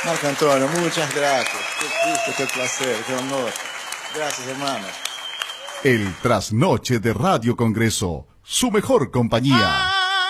Marco Antonio, muchas gracias. Qué gusto, qué placer, qué honor. Gracias, hermano. El trasnoche de Radio Congreso, su mejor compañía.